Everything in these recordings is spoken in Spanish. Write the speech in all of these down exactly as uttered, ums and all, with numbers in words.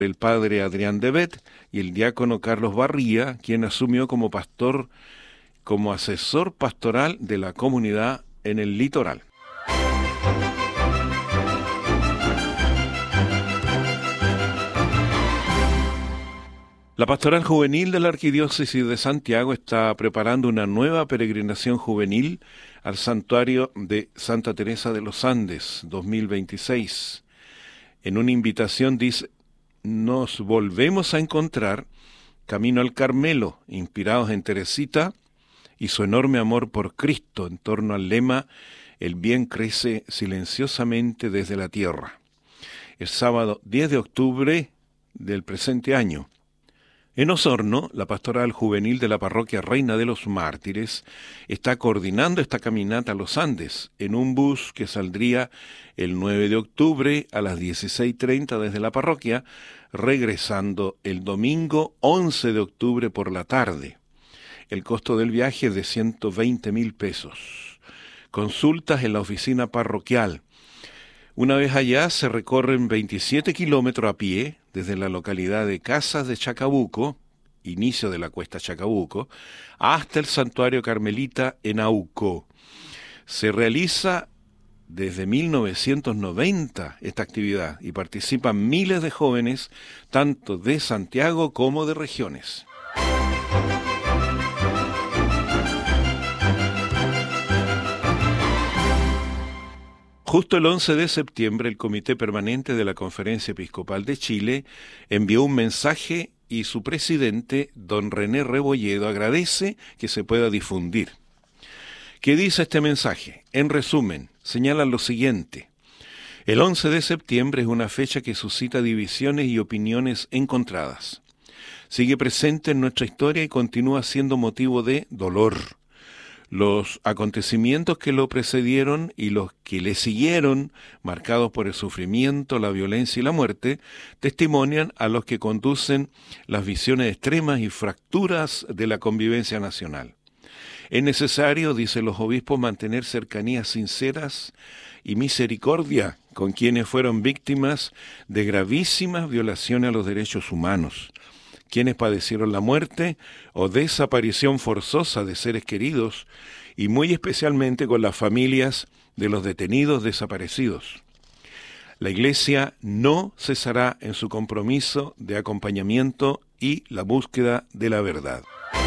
el padre Adrián Debet y el diácono Carlos Barría, quien asumió como pastor, como asesor pastoral de la comunidad en el litoral. La Pastoral Juvenil de la Arquidiócesis de Santiago está preparando una nueva peregrinación juvenil al Santuario de Santa Teresa de los Andes dos mil veintiséis. En una invitación dice: nos volvemos a encontrar camino al Carmelo, inspirados en Teresita y su enorme amor por Cristo, en torno al lema «El bien crece silenciosamente desde la tierra». El sábado diez de octubre del presente año. En Osorno, la Pastoral Juvenil de la Parroquia Reina de los Mártires está coordinando esta caminata a los Andes en un bus que saldría el nueve de octubre a las dieciséis treinta desde la parroquia, regresando el domingo once de octubre por la tarde. El costo del viaje es de ciento veinte mil pesos. Consultas en la oficina parroquial. Una vez allá se recorren veintisiete kilómetros a pie desde la localidad de Casas de Chacabuco, inicio de la cuesta Chacabuco, hasta el santuario carmelita en Auco. Se realiza desde mil novecientos noventa esta actividad y participan miles de jóvenes, tanto de Santiago como de regiones. Justo el once de septiembre, el Comité Permanente de la Conferencia Episcopal de Chile envió un mensaje y su presidente, don René Rebolledo, agradece que se pueda difundir. ¿Qué dice este mensaje? En resumen, señala lo siguiente: el once de septiembre es una fecha que suscita divisiones y opiniones encontradas. Sigue presente en nuestra historia y continúa siendo motivo de dolor. Los acontecimientos que lo precedieron y los que le siguieron, marcados por el sufrimiento, la violencia y la muerte, testimonian a los que conducen las visiones extremas y fracturas de la convivencia nacional. Es necesario, dicen los obispos, mantener cercanías sinceras y misericordia con quienes fueron víctimas de gravísimas violaciones a los derechos humanos, quienes padecieron la muerte o desaparición forzosa de seres queridos, y muy especialmente con las familias de los detenidos desaparecidos. La Iglesia no cesará en su compromiso de acompañamiento y la búsqueda de la verdad.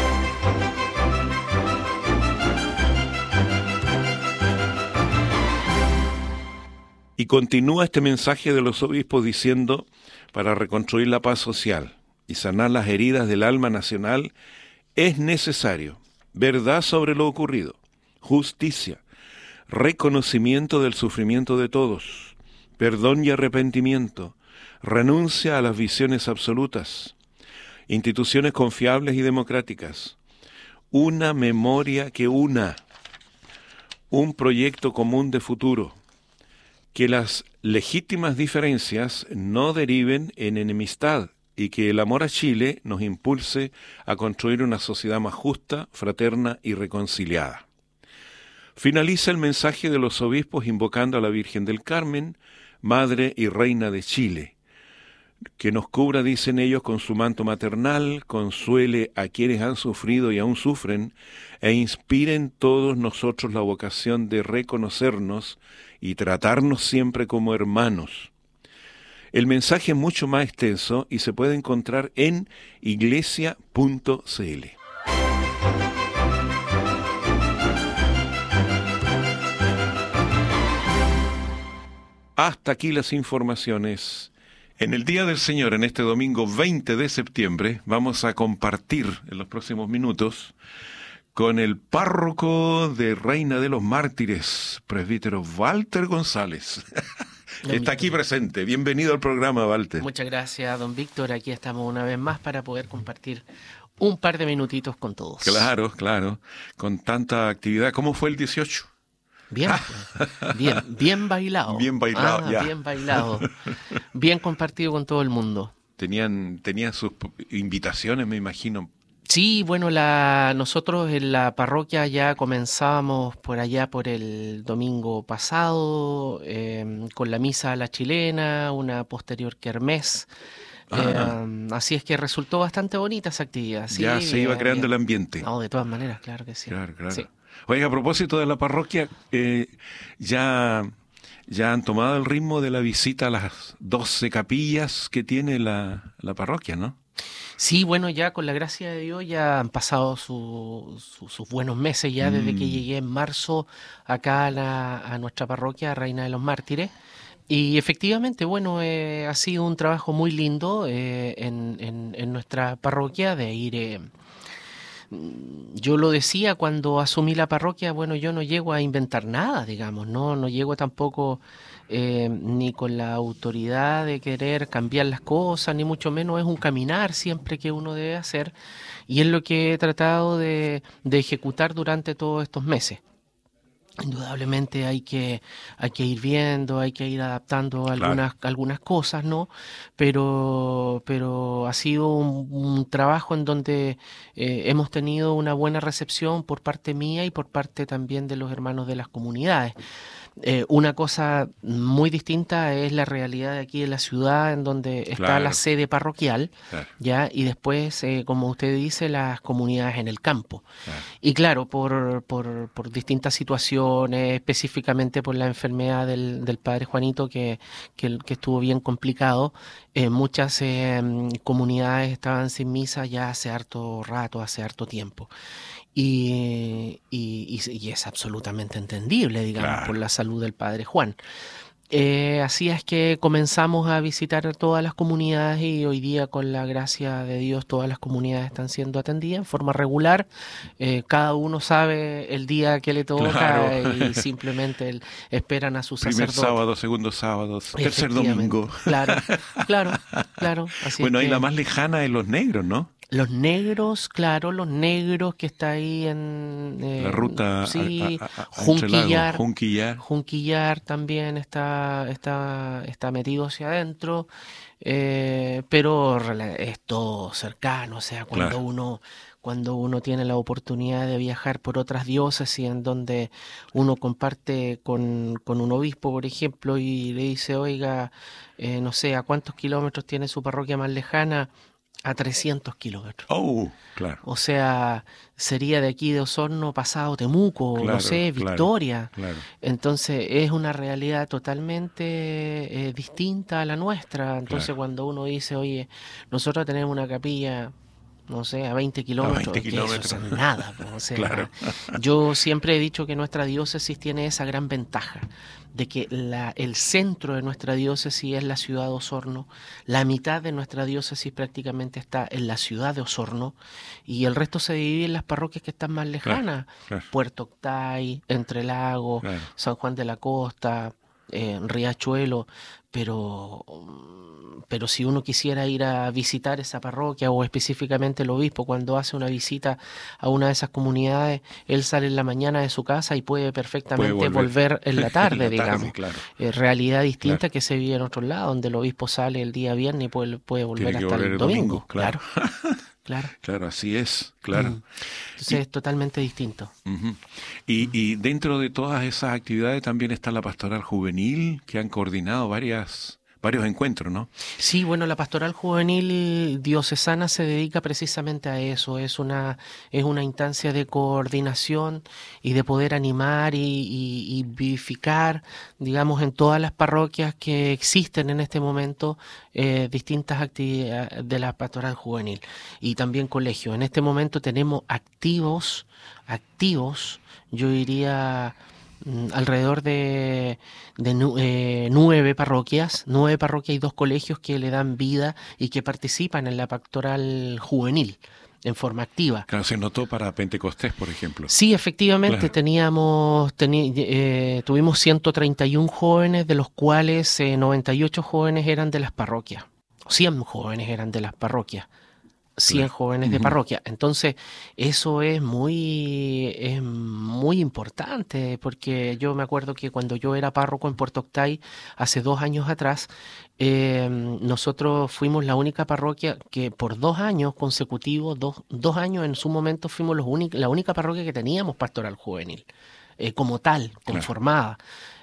Y continúa este mensaje de los obispos diciendo: para reconstruir la paz social y sanar las heridas del alma nacional, es necesario verdad sobre lo ocurrido, justicia, reconocimiento del sufrimiento de todos, perdón y arrepentimiento, renuncia a las visiones absolutas, instituciones confiables y democráticas, una memoria que una, un proyecto común de futuro, que las legítimas diferencias no deriven en enemistad, y que el amor a Chile nos impulse a construir una sociedad más justa, fraterna y reconciliada. Finaliza el mensaje de los obispos invocando a la Virgen del Carmen, Madre y Reina de Chile, que nos cubra, dicen ellos, con su manto maternal, consuele a quienes han sufrido y aún sufren, e inspire en todos nosotros la vocación de reconocernos y tratarnos siempre como hermanos. El mensaje es mucho más extenso y se puede encontrar en iglesia punto c l. Hasta aquí las informaciones. En el Día del Señor, en este domingo veinte de septiembre, vamos a compartir en los próximos minutos con el párroco de Reina de los Mártires, presbítero Walter González. Está aquí presente. Bienvenido al programa, Walter. Muchas gracias, don Víctor. Aquí estamos una vez más para poder compartir un par de minutitos con todos. Claro, claro. Con tanta actividad. ¿Cómo fue el dieciocho? Bien, bien, bien bailado. Bien bailado, ah, ya. Bien bailado. Bien compartido con todo el mundo. Tenían, tenían sus invitaciones, me imagino. Sí, bueno, la, nosotros en la parroquia ya comenzábamos por allá por el domingo pasado eh, con la misa a la chilena, una posterior kermés Ah. Eh, así es que resultó bastante bonita esa actividad. Sí, Ya se bien, iba creando bien. el ambiente. No, de todas maneras, claro que sí. Claro, claro. Sí. Oiga, a propósito de la parroquia, eh, ya, ya han tomado el ritmo de la visita a las doce capillas que tiene la, la parroquia, ¿no? Sí, bueno, ya con la gracia de Dios ya han pasado su- su- sus buenos meses ya desde que Mm, llegué en marzo acá a, la- a nuestra parroquia, Reina de los Mártires. Y efectivamente, bueno, eh, ha sido un trabajo muy lindo eh, en, en- en nuestra parroquia de ir... eh, mm, yo lo decía cuando asumí la parroquia, bueno, yo no llego a inventar nada, digamos, no, no llego tampoco eh, ni con la autoridad de querer cambiar las cosas, ni mucho menos es un caminar siempre que uno debe hacer, y es lo que he tratado de, de ejecutar durante todos estos meses. Indudablemente hay que, hay que ir viendo, hay que ir adaptando claro. algunas, algunas cosas, ¿no? Pero, pero ha sido un, un trabajo en donde eh, hemos tenido una buena recepción por parte mía y por parte también de los hermanos de las comunidades. Eh, una cosa muy distinta es la realidad de aquí de la ciudad, en donde está la Claro, sede parroquial, claro, ¿ya? Y después, eh, como usted dice, las comunidades en el campo. claro. Y claro, por, por, por distintas situaciones, específicamente por la enfermedad del, del padre Juanito, que, que, que estuvo bien complicado, eh, muchas eh, comunidades estaban sin misa ya hace harto rato, hace harto tiempo. Y, y, y- y es absolutamente entendible, digamos, por Claro. la salud del padre Juan. Eh, así es que comenzamos a visitar todas las comunidades y hoy día, con la gracia de Dios, todas las comunidades están siendo atendidas en forma regular. Eh, cada uno sabe el día que le Claro. toca y simplemente el- esperan a su Primer sacerdote. sábado, segundo sábado, tercer domingo. Efectivamente, claro, claro, claro. Así es Bueno, ahí la que más lejana es los negros, ¿no? los negros, claro, los negros que está ahí en, La eh, ruta a, sí, a- a- a Entre Lagos, Junquillar. Junquillar. Junquillar también está, está, está metido hacia adentro, eh, pero rela- es todo cercano, o sea, cuando Claro, uno, cuando uno tiene la oportunidad de viajar por otras diócesis en donde uno comparte con, con un obispo, por ejemplo, y le dice, oiga, eh, no sé, ¿a cuántos kilómetros tiene su parroquia más lejana? A trescientos kilómetros. oh, claro, O sea, sería de aquí de Osorno pasado Temuco, no claro, sé, claro, Victoria. claro, Entonces es una realidad totalmente eh, distinta a la nuestra. Entonces claro. cuando uno dice, oye, nosotros tenemos una capilla, no sé, a veinte A kilómetros, veinte es que eso es kilómetros. nada, po. O Claro, sea, yo siempre he dicho que nuestra diócesis tiene esa gran ventaja de que la, el centro de nuestra diócesis es la ciudad de Osorno, la mitad de nuestra diócesis prácticamente está en la ciudad de Osorno y el resto se divide en las parroquias que están más claro, lejanas, claro, Puerto Octay, Entre Lagos, claro. San Juan de la Costa, eh, Riachuelo, pero, mm, pero si uno quisiera ir a visitar esa parroquia o específicamente el obispo cuando hace una visita a una de esas comunidades, él sale en la mañana de su casa y puede Puede perfectamente volver volver en la en tarde, la tarde, digamos. claro, Eh, realidad claro. distinta que se vive en otro lado, donde el obispo sale el día viernes y puede, puede volver Tiene que hasta volver el el domingo, domingo, claro. claro, claro. Claro, así es, claro. Mm. Entonces Y, es totalmente distinto. ujú. y, y dentro de todas esas actividades también está la pastoral juvenil, que han coordinado varias, varios encuentros, ¿no? Sí, bueno, la pastoral juvenil diocesana se dedica precisamente a eso, es una, es una instancia de coordinación y de poder animar y, y- y vivificar, digamos, en todas las parroquias que existen en este momento, eh, distintas actividades de la pastoral juvenil y también colegios. En este momento tenemos activos, activos, yo diría mm, alrededor de, de nu- eh, nueve parroquias, nueve parroquias y dos colegios que le dan vida y que participan en la pastoral juvenil en forma activa. Claro, se notó para Pentecostés, por ejemplo. Sí, efectivamente, Claro, teníamos, teni- eh, tuvimos ciento treinta y uno jóvenes, de los cuales eh, noventa y ocho jóvenes eran de las parroquias, cien jóvenes eran de las parroquias. cien claro. jóvenes de Ujú. parroquia. Entonces, eso es muy, es muy importante, porque yo me acuerdo que cuando yo era párroco en Puerto Octay, hace dos años atrás, eh, nosotros fuimos la única parroquia que por dos años consecutivos, dos, dos años en su momento fuimos los únic- la única parroquia que teníamos pastoral juvenil, eh, como tal, Claro, conformada.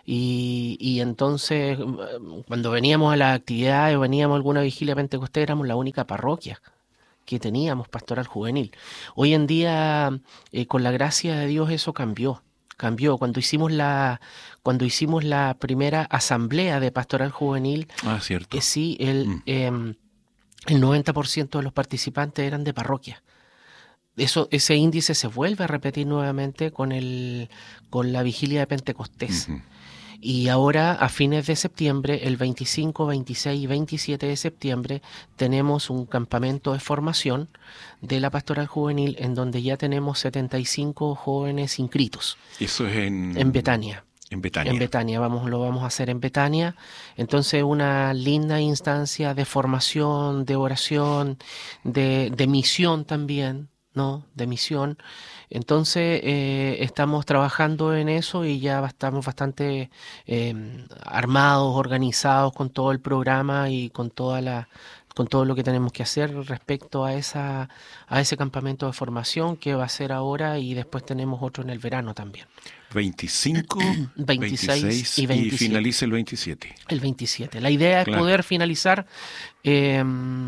Y, y entonces, cuando veníamos a las actividades o veníamos a alguna vigilia pentecostés, éramos la única parroquia que teníamos pastoral juvenil. Hoy en día, eh, con la gracia de Dios, eso cambió. Cambió. Cuando hicimos la, cuando hicimos la primera asamblea de pastoral juvenil, Ah, cierto. eh, sí, el, Mm. em, el noventa por ciento de los participantes eran de parroquia. Eso, ese índice se vuelve a repetir nuevamente con el, con la vigilia de Pentecostés. Ujú. Y ahora, a fines de septiembre, el veinticinco, veintiséis y veintisiete de septiembre, tenemos un campamento de formación de la pastoral juvenil en donde ya tenemos setenta y cinco jóvenes inscritos Eso es en, en Betania. en Betania. En Betania, vamos, lo vamos a hacer en Betania. Entonces, una linda instancia de formación, de oración, de, de misión también, ¿no? De misión. Entonces, eh, estamos trabajando en eso y ya estamos bastante eh, armados, organizados con todo el programa y con toda la, con todo lo que tenemos que hacer respecto a esa, a ese campamento de formación que va a ser ahora y después tenemos otro en el verano también. veinticinco, veintiséis veintiséis y y veintisiete. finaliza el veintisiete. El veintisiete. La idea es Claro. poder finalizar, eh,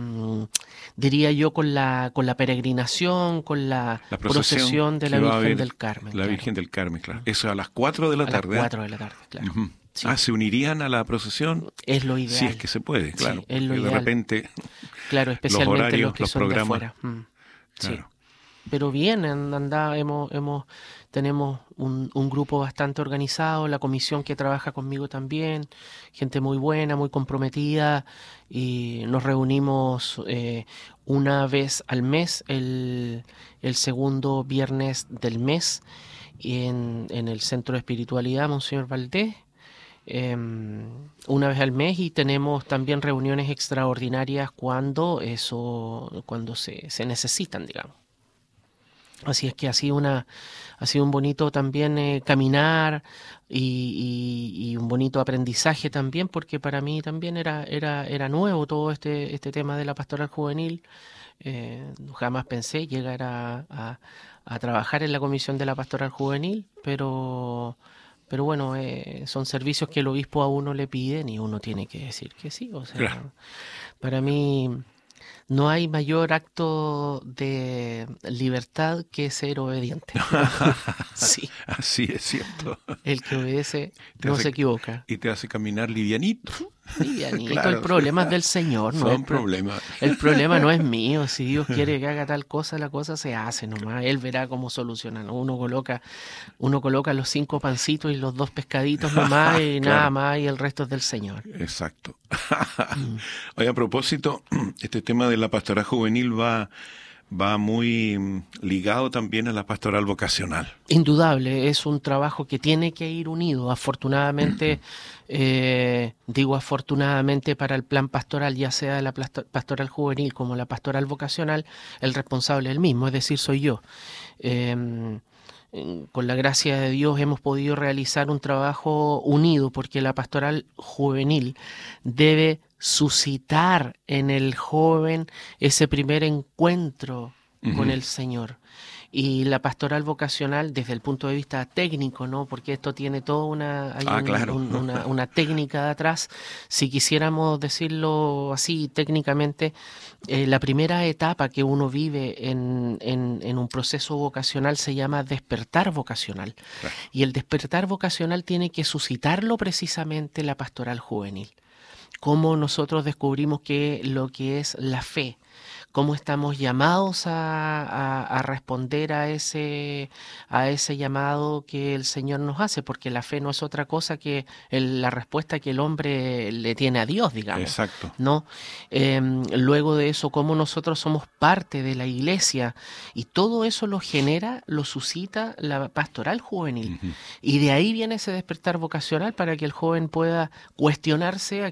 diría yo, con la, con la peregrinación, con la, La procesión, procesión de la que va a Virgen haber, del Carmen. La claro. Virgen del Carmen, claro. Eso a las cuatro de la A tarde. las ¿eh? cuatro de la tarde, claro. Ujú. Sí. Ah, ¿se unirían a la procesión? Es lo ideal. Si es que se puede, Sí, claro. es lo porque de ideal. repente, Claro, especialmente horarios, los que los son programas. de afuera. Mm, sí. claro. Pero bien, and- anda, hemos, hemos, tenemos un, un grupo bastante organizado, la comisión que trabaja conmigo también, gente muy buena, muy comprometida, y nos reunimos eh, una vez al mes, el, el segundo viernes del mes, en, en el Centro de Espiritualidad Monseñor Valdés, eh, una vez al mes, y tenemos también reuniones extraordinarias cuando eso, cuando se, se necesitan, digamos. Así es que ha sido una, ha sido un bonito también eh, caminar y, y- y un bonito aprendizaje también, porque para mí también era, era, era nuevo todo este, este tema de la pastoral juvenil. Eh, jamás pensé llegar a, a- a trabajar en la comisión de la pastoral juvenil, pero, pero bueno, eh, son servicios que el obispo a uno le piden y uno tiene que decir que sí. O sea, Claro. para mí no hay mayor acto de libertad que ser obediente. Sí, Así es cierto. el que obedece Te no hace- se equivoca. Y te hace caminar livianito. Livianito, Claro. el problema es del Señor, no es Son pro- problemas. el problema no es mío. Si Dios quiere que haga tal cosa, la cosa se hace nomás. Él verá cómo soluciona, ¿no? Uno coloca, uno coloca los cinco pancitos y los dos pescaditos nomás y Claro. nada más, y el resto es del Señor. Exacto. Oye, a propósito, este tema de la pastoral juvenil va, va muy mm, ligado también a la pastoral vocacional. Indudable, es un trabajo que tiene que ir unido. Afortunadamente, eh, digo afortunadamente para el plan pastoral, ya sea la plasto- pastoral juvenil como la pastoral vocacional, el responsable es el mismo, es decir, soy yo. Eh, eh, con la gracia de Dios hemos podido realizar un trabajo unido, porque la pastoral juvenil debe suscitar en el joven ese primer encuentro con Ujú. el Señor. Y la pastoral vocacional desde el punto de vista técnico, ¿no? Porque esto tiene toda una, hay Ah, un- claro. un- una, una técnica de atrás. Si quisiéramos decirlo así técnicamente, eh, la primera etapa que uno vive en, en- en un proceso vocacional se llama despertar vocacional. Claro. Y el despertar vocacional tiene que suscitarlo precisamente la pastoral juvenil. Cómo nosotros descubrimos que lo que es la fe, cómo estamos llamados a, a- a responder a ese, a ese llamado que el Señor nos hace, porque la fe no es otra cosa que el- la respuesta que el hombre le tiene a Dios, digamos. Exacto. ¿No? Em, luego de eso, cómo nosotros somos parte de la iglesia, y todo eso lo genera, lo suscita la pastoral juvenil. Ujú. Y de ahí viene ese despertar vocacional para que el joven pueda cuestionarse a que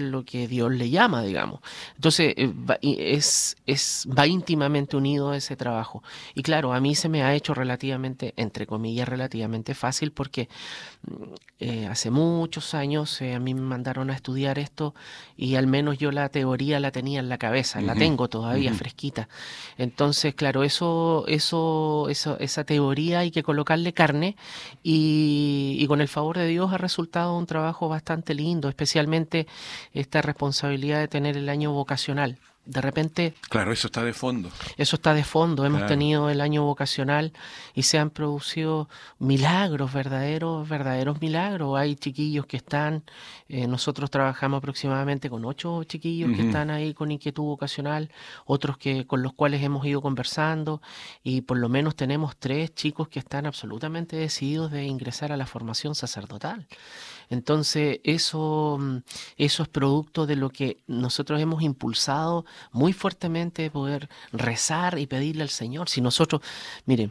lo que Dios le llama, digamos. Entonces, eh, va, es, es, va íntimamente unido a ese trabajo. Y claro, a mí se me ha hecho relativamente, entre comillas, relativamente fácil porque eh, hace muchos años eh, a mí me mandaron a estudiar esto y al menos yo la teoría la tenía en la cabeza, uh-huh. la tengo todavía uh-huh. fresquita. Entonces, claro, eso, eso, eso, esa teoría hay que colocarle carne y, y con el favor de Dios ha resultado un trabajo bastante lindo, especialmente esta responsabilidad de tener el año vocacional. De repente... Claro, eso está de fondo. Eso está de fondo. Hemos claro. tenido el año vocacional y se han producido milagros, verdaderos, verdaderos milagros. Hay chiquillos que están, eh, nosotros trabajamos aproximadamente con ocho chiquillos uh-huh. que están ahí con inquietud vocacional, otros que con los cuales hemos ido conversando y por lo menos tenemos tres chicos que están absolutamente decididos de ingresar a la formación sacerdotal. Entonces, eso, eso es producto de lo que nosotros hemos impulsado muy fuertemente, de poder rezar y pedirle al Señor. Si nosotros, miren,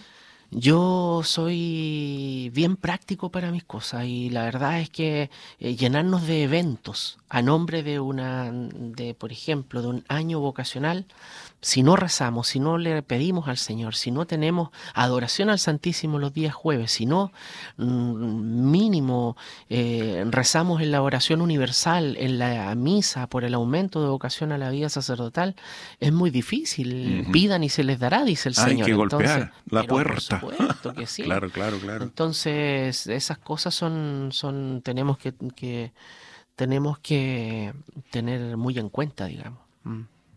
yo soy bien práctico para mis cosas y la verdad es que eh, llenarnos de eventos a nombre de una, de por ejemplo, de un año vocacional, si no rezamos, si no le pedimos al Señor, si no tenemos adoración al Santísimo los días jueves, si no mmm, mínimo eh, rezamos en la oración universal, en la misa por el aumento de vocación a la vida sacerdotal, es muy difícil. Uh-huh. Pidan y se les dará, dice el Hay Señor. Hay que golpear Entonces, la puerta. Por supuesto que sí. Claro, claro, claro. Entonces, esas cosas son, son tenemos que, que tenemos que tener muy en cuenta, digamos. Mm.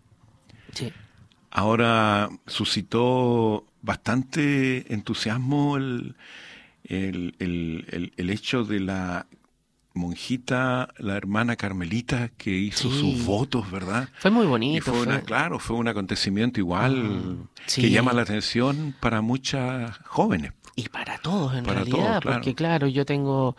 Sí. Ahora suscitó bastante entusiasmo el, el, el, el, el hecho de la monjita, la hermana Carmelita, que hizo sí. sus votos, ¿verdad? Fue muy bonito. Y fue, fue... Una, claro, fue un acontecimiento igual mm, sí. que llama la atención para muchas jóvenes. Y para todos, en para realidad, todos, claro. porque claro, yo tengo,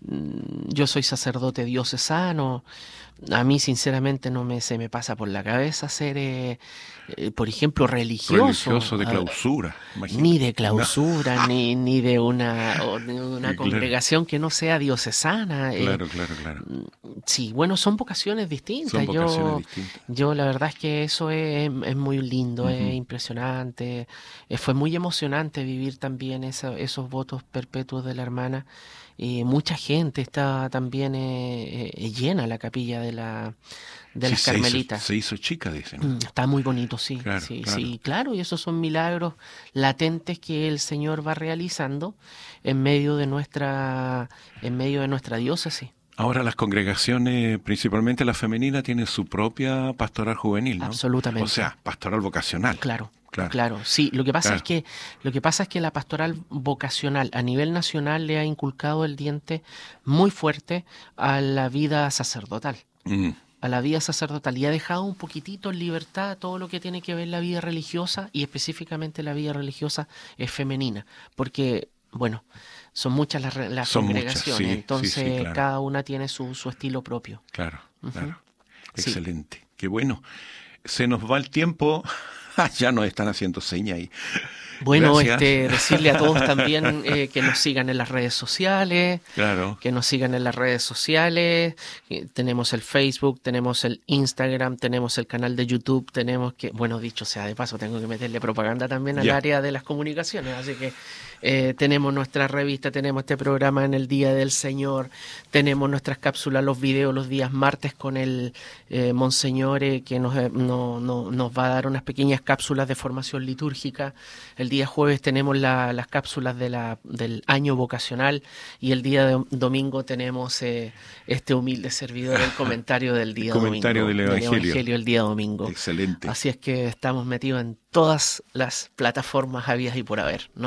yo soy sacerdote diocesano, a mí sinceramente no me se me pasa por la cabeza ser, eh, eh, por ejemplo, religioso. Religioso de clausura, imagínate. Ni de clausura, no. ni, ni de una, o de una sí, congregación claro. que no sea diocesana. Claro, eh, claro, claro. Sí, bueno, son vocaciones distintas. Son vocaciones yo, distintas. Yo la verdad es que eso es, es muy lindo, uh-huh. es impresionante. Eh, fue muy emocionante vivir también esa, esos votos perpetuos de la hermana. Y mucha gente está también eh, eh, llena la capilla de la de sí, las Carmelitas. Se hizo, se hizo chica, dicen. Está muy bonito, sí, claro, sí, claro. sí, claro. Y esos son milagros latentes que el Señor va realizando en medio de nuestra, en medio de nuestra diócesis. Ahora las congregaciones, principalmente la femenina, tienen su propia pastoral juvenil, ¿no? Absolutamente. O sea, pastoral vocacional. Claro. Claro. claro, sí. Lo que pasa claro. es que lo que pasa es que la pastoral vocacional a nivel nacional le ha inculcado el diente muy fuerte a la vida sacerdotal, mm. a la vida sacerdotal y ha dejado un poquitito en libertad todo lo que tiene que ver la vida religiosa y específicamente la vida religiosa es femenina, porque bueno, son muchas las, las son congregaciones, muchas, sí, entonces sí, sí, claro. cada una tiene su, su estilo propio. Claro, uh-huh. claro. Excelente. Sí. Qué bueno. Se nos va el tiempo. Ya nos están haciendo señas ahí. Bueno, este, decirle a todos también eh, que nos sigan en las redes sociales, claro. que nos sigan en las redes sociales, eh, tenemos el Facebook, tenemos el Instagram, tenemos el canal de YouTube, tenemos que, bueno, dicho sea de paso, tengo que meterle propaganda también al yeah. área de las comunicaciones, así que eh, tenemos nuestra revista, tenemos este programa en el Día del Señor, tenemos nuestras cápsulas, los videos los días martes con el eh, Monseñor eh, que nos, no, no, nos va a dar unas pequeñas cápsulas de formación litúrgica. El día jueves tenemos la, las cápsulas de la, del año vocacional y el día de, domingo tenemos eh, este humilde servidor, el comentario del día el comentario domingo. Del Evangelio. Del Evangelio el día domingo. Excelente. Así es que estamos metidos en todas las plataformas habidas y por haber, ¿no?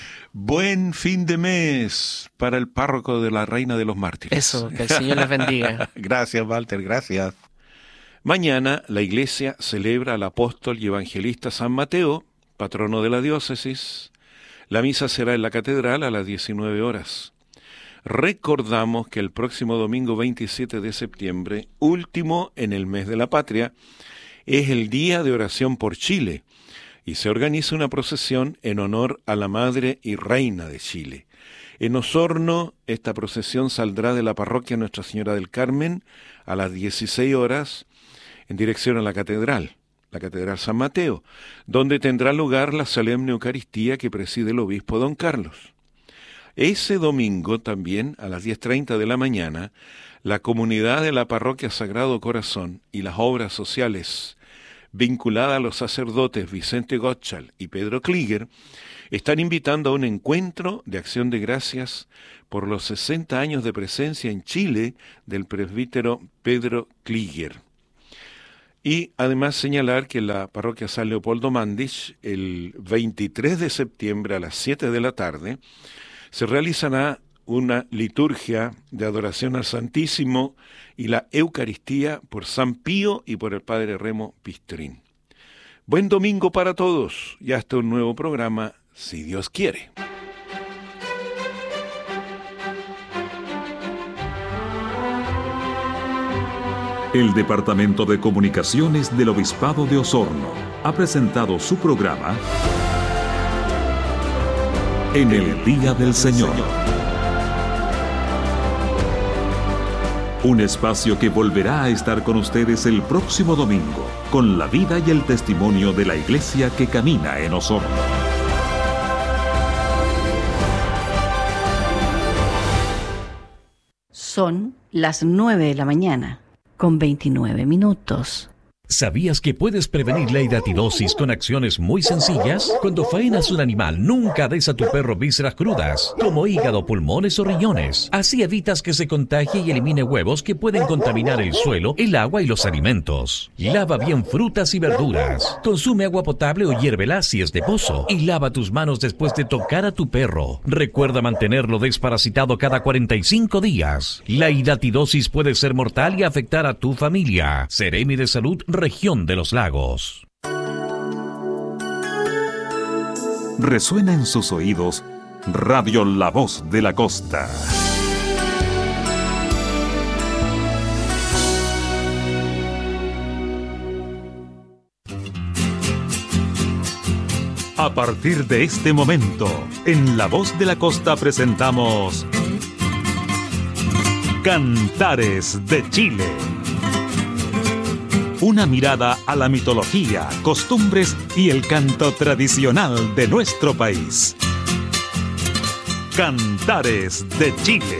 Buen fin de mes para el párroco de la Reina de los Mártires. Eso, que el Señor les bendiga. Gracias, Walter, gracias. Mañana la Iglesia celebra al apóstol y evangelista San Mateo, patrono de la diócesis. La misa será en la catedral a las diecinueve horas. Recordamos que el próximo domingo veintisiete de septiembre, último en el mes de la patria, es el Día de Oración por Chile y se organiza una procesión en honor a la Madre y Reina de Chile. En Osorno, esta procesión saldrá de la parroquia Nuestra Señora del Carmen a las dieciséis horas en dirección a la catedral, la Catedral San Mateo, donde tendrá lugar la solemne Eucaristía que preside el obispo don Carlos. Ese domingo también, a las diez treinta de la mañana, la comunidad de la parroquia Sagrado Corazón y las obras sociales vinculadas a los sacerdotes Vicente Gottschall y Pedro Klieger están invitando a un encuentro de acción de gracias por los sesenta años de presencia en Chile del presbítero Pedro Klieger. Y además señalar que la parroquia San Leopoldo Mandich, el veintitrés de septiembre a las siete de la tarde, se realizará una liturgia de adoración al Santísimo y la Eucaristía por San Pío y por el Padre Remo Pistrín. Buen domingo para todos y hasta un nuevo programa, si Dios quiere. El Departamento de Comunicaciones del Obispado de Osorno ha presentado su programa En el Día del Señor. Un espacio que volverá a estar con ustedes el próximo domingo, con la vida y el testimonio de la Iglesia que camina en Osorno. Son las nueve de la mañana, con veintinueve minutos. ¿Sabías que puedes prevenir la hidatidosis con acciones muy sencillas? Cuando faenas un animal, nunca des a tu perro vísceras crudas, como hígado, pulmones o riñones. Así evitas que se contagie y elimine huevos que pueden contaminar el suelo, el agua y los alimentos. Lava bien frutas y verduras. Consume agua potable o hiérvela si es de pozo. Y lava tus manos después de tocar a tu perro. Recuerda mantenerlo desparasitado cada cuarenta y cinco días. La hidatidosis puede ser mortal y afectar a tu familia. Seremi de Salud, Región de los Lagos. Resuena en sus oídos Radio La Voz de la Costa. A partir de este momento, en La Voz de la Costa presentamos Cantares de Chile. Una mirada a la mitología, costumbres y el canto tradicional de nuestro país. Cantares de Chile.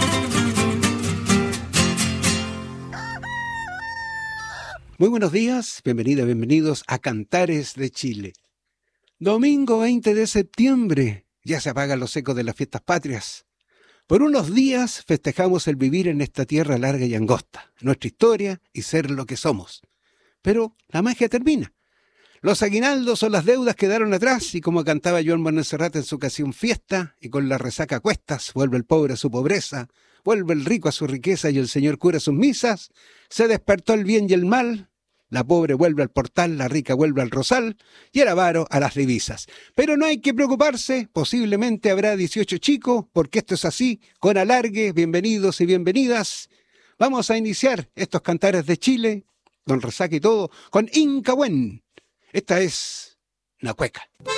Muy buenos días, bienvenidas, bienvenidos a Cantares de Chile. Domingo veinte de septiembre, ya se apagan los ecos de las fiestas patrias. Por unos días festejamos el vivir en esta tierra larga y angosta, nuestra historia y ser lo que somos. Pero la magia termina. Los aguinaldos o las deudas quedaron atrás y como cantaba Joan Montserrat en su canción Fiesta, y con la resaca a cuestas, vuelve el pobre a su pobreza, vuelve el rico a su riqueza y el señor cura a sus misas, se despertó el bien y el mal, la pobre vuelve al portal, la rica vuelve al rosal y el avaro a las divisas. Pero no hay que preocuparse, posiblemente habrá dieciocho chicos, porque esto es así, con alargue, bienvenidos y bienvenidas. Vamos a iniciar estos Cantares de Chile, don resaca y todo, con Incahuén. Esta es una cueca.